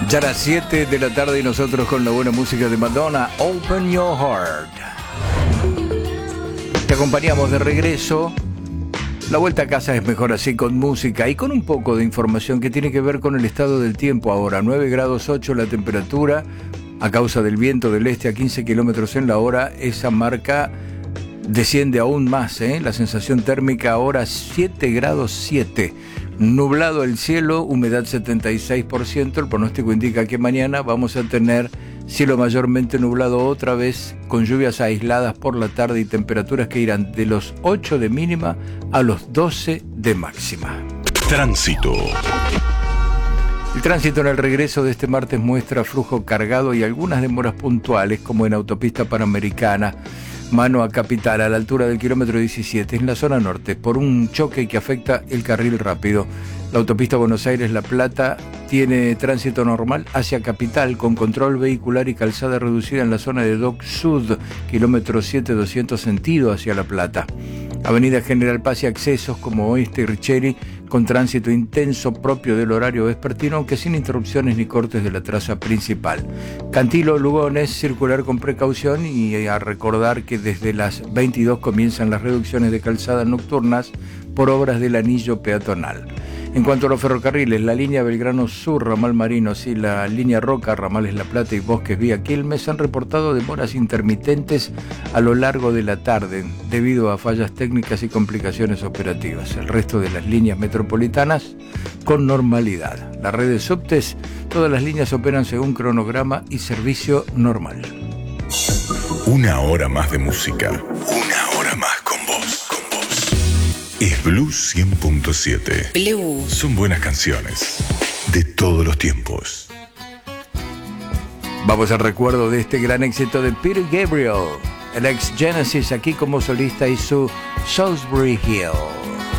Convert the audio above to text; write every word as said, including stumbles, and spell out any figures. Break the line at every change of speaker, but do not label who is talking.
Ya a las siete de la tarde y nosotros con la buena música de Madonna, Open Your Heart. Te acompañamos de regreso. La vuelta a casa es mejor así, con música y con un poco de información que tiene que ver con el estado del tiempo ahora. nueve grados ocho la temperatura, a causa del viento del este a quince kilómetros en la hora. Esa marca desciende aún más, ¿eh? La sensación térmica ahora siete grados siete. Nublado el cielo, humedad setenta y seis por ciento. El pronóstico indica que mañana vamos a tener cielo mayormente nublado otra vez, con lluvias aisladas por la tarde y temperaturas que irán de los ocho de mínima a los doce de máxima.
Tránsito.
El tránsito en el regreso de este martes muestra flujo cargado y algunas demoras puntuales, como en autopista Panamericana, mano a Capital, a la altura del kilómetro diecisiete, en la zona norte, por un choque que afecta el carril rápido. La autopista Buenos Aires-La Plata tiene tránsito normal hacia Capital, con control vehicular y calzada reducida en la zona de Dock Sud, kilómetro siete doscientos sentido hacia La Plata. Avenida General Paz y accesos como Oeste y Richeri, con tránsito intenso propio del horario vespertino, aunque sin interrupciones ni cortes de la traza principal. Cantilo, Lugones, circular con precaución y a recordar que desde las veintidós comienzan las reducciones de calzada nocturnas por obras del anillo peatonal. En cuanto a los ferrocarriles, la línea Belgrano Sur, ramal Marinos, y la línea Roca, ramales La Plata y Bosques vía Quilmes, han reportado demoras intermitentes a lo largo de la tarde, debido a fallas técnicas y complicaciones operativas. El resto de las líneas metropolitanas, con normalidad. La red de subtes, todas las líneas operan según cronograma y servicio normal.
Una hora más de música. Una hora más con vos. Con vos. Es Blues cien punto siete.
Blue.
Son buenas canciones de todos los tiempos.
Vamos al recuerdo de este gran éxito de Peter Gabriel, el ex Genesis, aquí como solista, y su Salisbury Hill.